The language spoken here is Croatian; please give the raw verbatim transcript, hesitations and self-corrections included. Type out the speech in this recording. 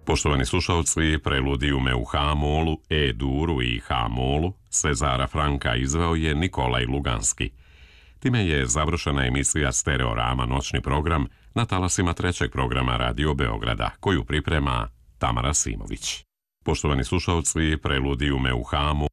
Poštovani slušalci, preludijume u H-molu, E-duru i H-molu Cezara Franka izveo je Nikolaj Luganski. Time je završena emisija Stereorama noćni program na talasima trećeg programa Radio Beograda, koju priprema Tamara Simović. Poštovani slušalci, preludijume u H-molu